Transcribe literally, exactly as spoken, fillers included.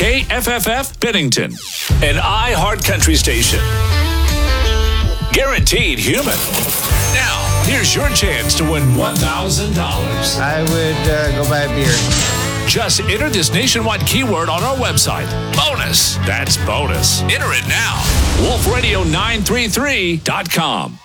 K F F F Bennington, an iHeart Country station. Guaranteed human. Now, here's your chance to win one thousand dollars. I would uh, go buy a beer. Just enter this nationwide keyword on our website. Bonus. That's bonus. Enter it now. wolf radio nine three three dot com.